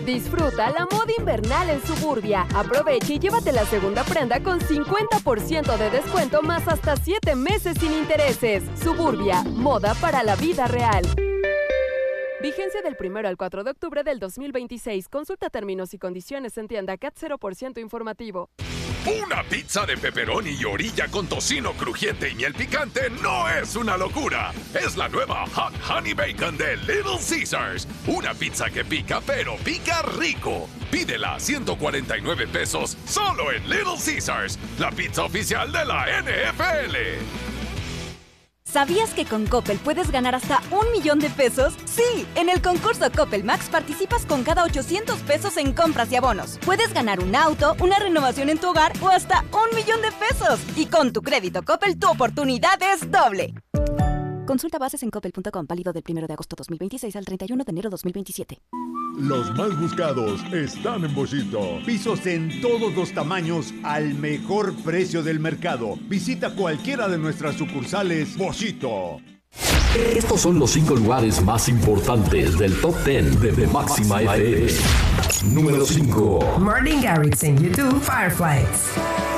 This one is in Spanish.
Disfruta la moda invernal en Suburbia. Aprovecha y llévate la segunda prenda con 50% de descuento más hasta 7 meses sin intereses. Suburbia, moda para la vida real. Vigencia del 1 al 4 de octubre del 2026. Consulta términos y condiciones en tienda CAT 0% informativo. Una pizza de pepperoni y orilla con tocino crujiente y miel picante no es una locura. Es la nueva Hot Honey Bacon de Little Caesars. Una pizza que pica, pero pica rico. Pídela a 149 pesos solo en Little Caesars, la pizza oficial de la NFL. ¿Sabías que con Coppel puedes ganar hasta 1 millón de pesos? ¡Sí! En el concurso Coppel Max participas con cada 800 pesos en compras y abonos. Puedes ganar un auto, una renovación en tu hogar o hasta 1 millón de pesos. Y con tu crédito Coppel, tu oportunidad es doble. Consulta bases en coppel.com, válido del 1 de agosto 2026 al 31 de enero 2027. Los más buscados están en Boschito. Pisos en todos los tamaños al mejor precio del mercado. Visita cualquiera de nuestras sucursales Boschito. Estos son los 5 lugares más importantes del Top 10 de Máxima FM. Número 5. Martin Garrix en YouTube, Fireflies.